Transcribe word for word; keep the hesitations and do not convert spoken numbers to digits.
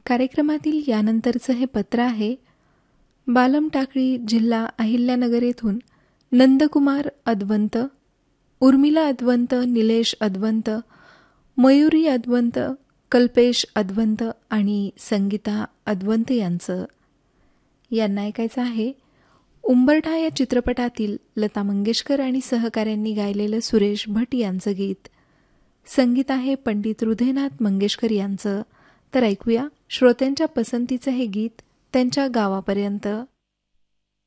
कार्यक्रमातील यानंतरचं हे पत्र आहे बालम टाकळी, जिल्हा अहिल्यानगर येथून नंदकुमार अद्वंत, उर्मिला अद्वंत, निलेश अद्वंत, मयुरी अद्वंत, कल्पेश अद्वंत आणि संगीता अद्वंत यांचं. यांना ऐकायचं आहे उंबरठा या चित्रपटातील लता मंगेशकर आणि सहकाऱ्यांनी गायलेलं सुरेश भट यांचं गीत. संगीत आहे पंडित हृदयनाथ मंगेशकर यांचं. तर ऐकूया श्रोत्यांच्या पसंतीचं हे गीत त्यांच्या गावापर्यंत.